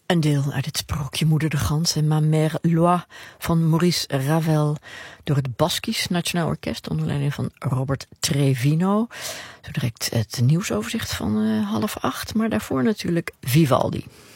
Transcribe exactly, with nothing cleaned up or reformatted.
Een deel uit het sprookje Moeder de Gans en Ma Mère Loi van Maurice Ravel door het Baskisch Nationaal Orkest onder leiding van Robert Trevino. Zo direct het nieuwsoverzicht van uh, half acht, maar daarvoor natuurlijk Vivaldi.